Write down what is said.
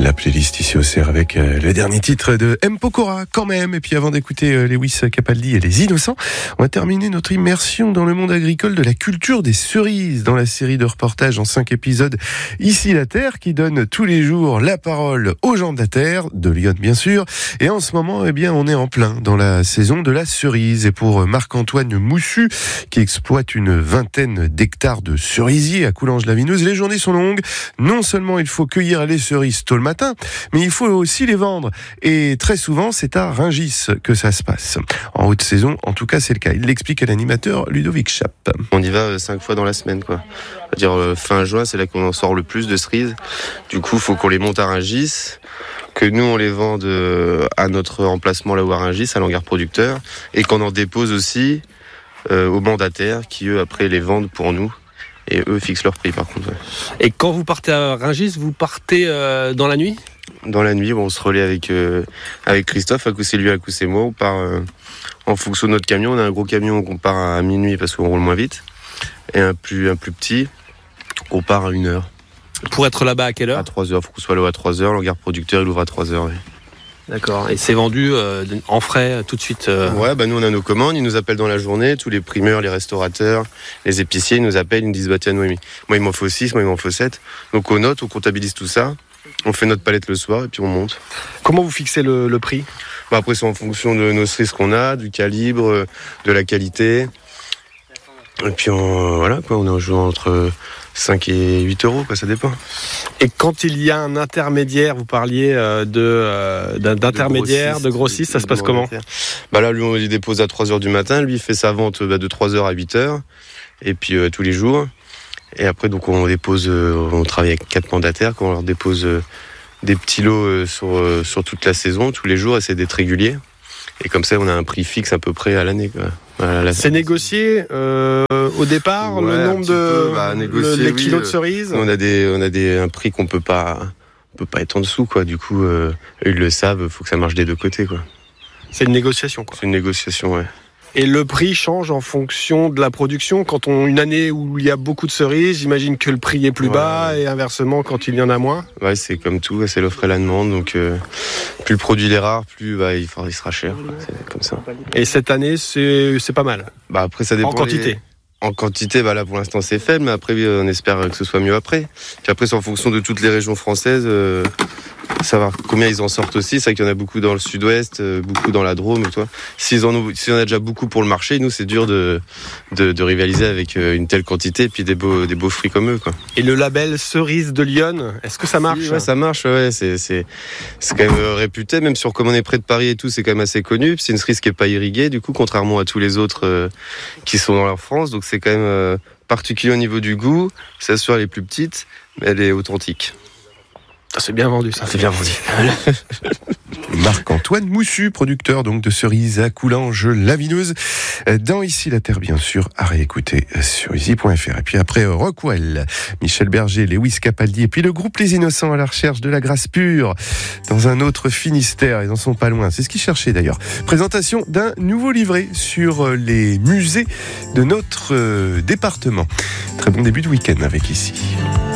La playlist ici au CER avec le dernier titre de M. Pokora quand même. Et puis avant d'écouter Lewis Capaldi et Les Innocents, on va terminer notre immersion dans le monde agricole de la culture des cerises dans la série de reportages en 5 épisodes Ici la Terre qui donne tous les jours la parole aux gens de la Terre, de Lyon bien sûr. Et en ce moment, eh bien, on est en plein dans la saison de la cerise. Et pour Marc-Antoine Moussu, qui exploite une vingtaine d'hectares de cerisiers à Coulanges-la-Vineuse, les journées sont longues. Non seulement il faut cueillir les cerises tôt le matin, mais il faut aussi les vendre. Et très souvent, c'est à Rungis que ça se passe. En haute saison, en tout cas, c'est le cas. Il l'explique à l'animateur Ludovic Chapp. On y va 5 fois dans la semaine, quoi. C'est-à-dire fin juin, c'est là qu'on en sort le plus de cerises. Du coup, il faut qu'on les monte à Rungis, que nous, on les vende à notre emplacement là où à Rungis, à l'hangar producteur, et qu'on en dépose aussi aux mandataires qui, eux, après, les vendent pour nous. Et eux fixent leur prix, par contre. Ouais. Et quand vous partez à Rungis, vous partez dans la nuit ? Dans la nuit, on se relaie avec Christophe. À coup c'est lui, à coup c'est moi. On part en fonction de notre camion. On a un gros camion qu'on part à minuit parce qu'on roule moins vite. Et un plus petit, on part à 1h. Pour être là-bas à quelle heure ? À 3h. Il faut qu'on soit là à 3h. L'hangar producteur, il ouvre à 3h. Oui. D'accord. Et c'est vendu en frais tout de suite Ouais, nous on a nos commandes, ils nous appellent dans la journée, tous les primeurs, les restaurateurs, les épiciers, ils nous appellent, ils nous disent tiens, moi il m'en faut 6, moi il m'en faut 7. Donc on note, on comptabilise tout ça, on fait notre palette le soir et puis on monte. Comment vous fixez le prix ? Après c'est en fonction de nos cerises qu'on a, du calibre, de la qualité. Et puis voilà quoi, on est en jouant entre 5 et 8 euros, quoi, ça dépend. Et quand il y a un intermédiaire, vous parliez d'intermédiaire, de grossiste, ça se passe comment ? Là, lui, on lui dépose à 3h du matin, lui, il fait sa vente de 3h à 8h, et puis tous les jours. Et après, donc, on travaille avec 4 mandataires, on leur dépose des petits lots sur toute la saison, tous les jours, et c'est d'être régulier. Et comme ça, on a un prix fixe à peu près à l'année, quoi. C'est négocié au départ, le nombre les kilos de cerises. On a un prix qu'on peut pas être en dessous, quoi. Du coup, eux, ils le savent, faut que ça marche des deux côtés, quoi. C'est une négociation, quoi. C'est une négociation, ouais. Et le prix change en fonction de la production. Quand une année où il y a beaucoup de cerises, j'imagine que le prix est plus bas, et inversement quand il y en a moins. Ouais, c'est comme tout, c'est l'offre et la demande. Donc plus le produit est rare, plus il sera cher. C'est comme ça. Et cette année, c'est pas mal. Après, ça dépend. En quantité. En quantité, là pour l'instant c'est faible, mais après on espère que ce soit mieux après. Puis après, c'est en fonction de toutes les régions françaises. Savoir combien ils en sortent aussi, c'est vrai qu'il y en a beaucoup dans le sud-ouest, beaucoup dans la Drôme, et toi. S'il y en a déjà beaucoup pour le marché, nous c'est dur de rivaliser avec une telle quantité et puis des beaux fruits comme eux, quoi. Et le label cerise de Lyon, est-ce que ça marche ? Ouais, ça marche, ouais, c'est quand même réputé, même si comme on est près de Paris et tout, c'est quand même assez connu. C'est une cerise qui est pas irriguée, du coup, contrairement à tous les autres qui sont dans la France, donc c'est quand même particulier au niveau du goût. C'est sûr, elle est plus petite, mais elle est authentique. C'est bien vendu, ça. C'est bien vendu. Marc-Antoine Moussu, producteur donc de cerises à Coulanges-la-Vineuse. Dans Ici la Terre, bien sûr, à réécouter sur easy.fr. Et puis après, Rockwell, Michel Berger, Lewis Capaldi, et puis le groupe Les Innocents à la recherche de la grâce pure dans un autre Finistère. Ils en sont pas loin. C'est ce qu'ils cherchaient d'ailleurs. Présentation d'un nouveau livret sur les musées de notre département. Très bon début de week-end avec Ici.